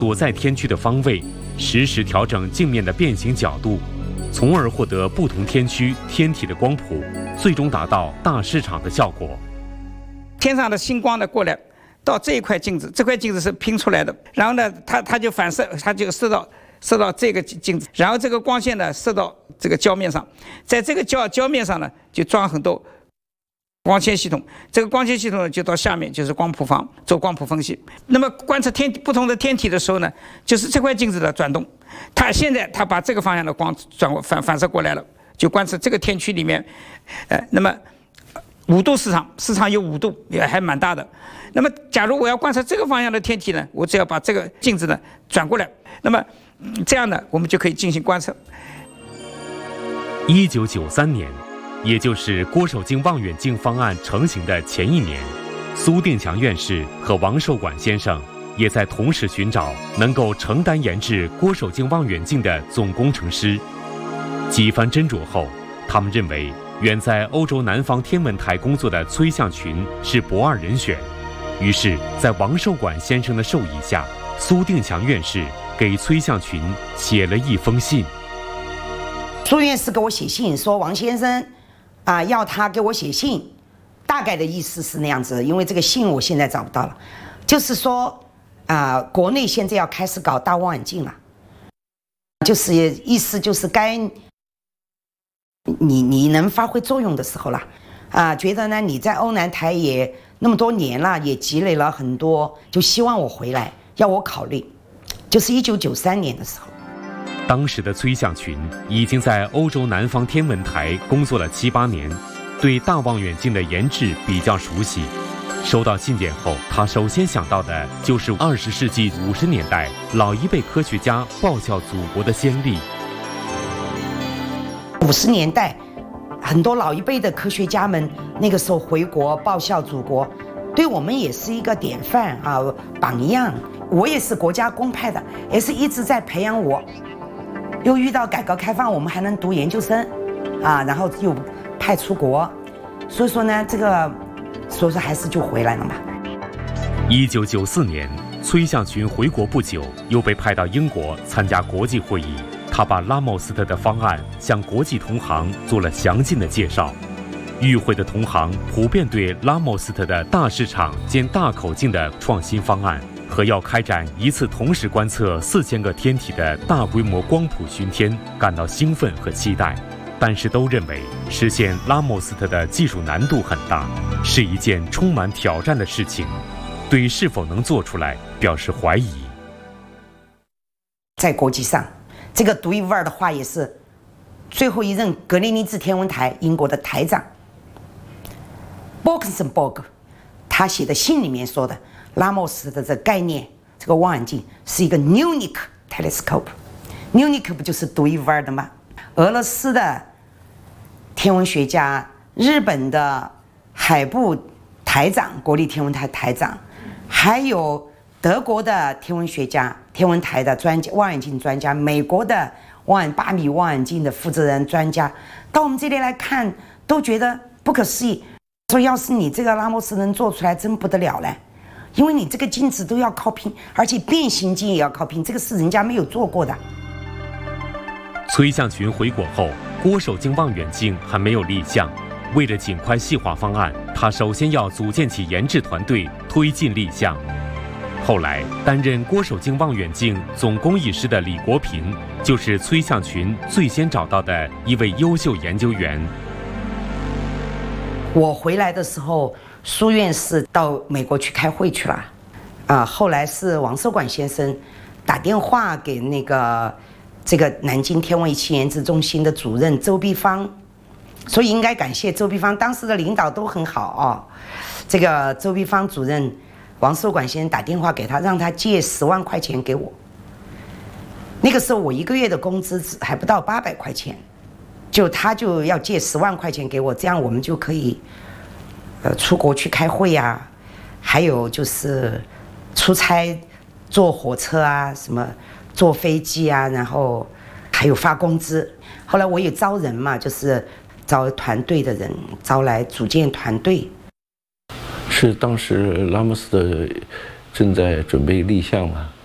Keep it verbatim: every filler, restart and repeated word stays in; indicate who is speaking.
Speaker 1: 躲在天区的方位，实时调整镜面的变形角度，从而获得不同天区天体的光谱，最终达到大市场的效果。
Speaker 2: 天上的星光呢过来到这一块镜子，这块镜子是拼出来的，然后呢，它它就反射，它就射到射到这个镜子，然后这个光线呢射到这个胶面上，在这个胶胶面上呢就装很多光纤系统，这个光纤系统呢就到下面就是光谱房做光谱分析。那么观测天不同的天体的时候呢，就是这块镜子的转动，它现在它把这个方向的光转反反射过来了，就观测这个天区里面，呃，那么五度市场，市场有五度，也还蛮大的。那么，假如我要观测这个方向的天体呢，我只要把这个镜子呢转过来，那么这样呢，我们就可以进行观测。
Speaker 1: 一九九三年，也就是郭守敬望远镜方案成型的前一年，苏定强院士和王寿管先生也在同时寻找能够承担研制郭守敬望远镜的总工程师。几番斟酌后，他们认为远在欧洲南方天文台工作的崔向群是不二人选。于是，在王寿管先生的授意下，苏定强院士给崔向群写了一封信。
Speaker 3: 苏院士给我写信说，王先生啊、呃，要他给我写信，大概的意思是那样子，因为这个信我现在找不到了，就是说啊、呃，国内现在要开始搞大望远镜了，就是意思就是该你你能发挥作用的时候了啊、呃，觉得呢你在欧南台也那么多年了，也积累了很多，就希望我回来，要我考虑，就是一九九三年的时候。
Speaker 1: 当时的崔向群已经在欧洲南方天文台工作了七八年，对大望远镜的研制比较熟悉。收到信件后，他首先想到的就是二十世纪五十年代老一辈科学家报效祖国的先例。
Speaker 3: 五十年代，很多老一辈的科学家们那个时候回国报效祖国，对我们也是一个典范啊，榜样。我也是国家公派的，也是一直在培养我。又遇到改革开放，我们还能读研究生，啊，然后又派出国，所以说呢，这个，所以说还是就回来了嘛。
Speaker 1: 一九九四年，崔向群回国不久，又被派到英国参加国际会议。他把拉莫斯特的方案向国际同行做了详尽的介绍。与会的同行普遍对拉莫斯特的大市场兼大口径的创新方案和要开展一次同时观测四千个天体的大规模光谱巡天感到兴奋和期待，但是都认为实现拉莫斯特的技术难度很大，是一件充满挑战的事情，对是否能做出来表示怀疑。
Speaker 3: 在国际上，这个独一无二的话也是最后一任格林尼治天文台英国的台长波克森伯格他写的信里面说的，拉莫斯的这个概念，这个望远镜是一个 unique telescope。unique 不就是独一无二的吗？俄罗斯的天文学家，日本的海部台长，国立天文台台长，还有德国的天文学家，天文台的专家，望远镜专家，美国的望远八米望远镜的负责人专家，到我们这里来看，都觉得不可思议。说要是你这个拉莫斯能做出来，真不得了嘞！因为你这个镜子都要靠拼，而且变形镜也要靠拼，这个是人家没有做过的。
Speaker 1: 崔向群回国后，郭守敬望远镜还没有立项。为了尽快细化方案，他首先要组建起研制团队，推进立项。后来，担任郭守敬望远镜总工艺师的李国平，就是崔向群最先找到的一位优秀研究员。
Speaker 3: 我回来的时候，苏院士到美国去开会去了，啊，后来是王寿管先生打电话给那个这个南京天文仪器研制中心的主任周碧芳，所以应该感谢周碧芳，当时的领导都很好啊。这个周碧芳主任，王寿管先生打电话给他，让他借十万块钱给我。那个时候我一个月的工资还不到八百块钱。就他就要借十万块钱给我，这样我们就可以，呃，出国去开会呀、啊，还有就是出差，坐火车啊，什么坐飞机啊，然后还有发工资。后来我也招人嘛，就是招团队的人，招来组建团队。
Speaker 4: 是当时拉莫斯的正在准备立项嘛？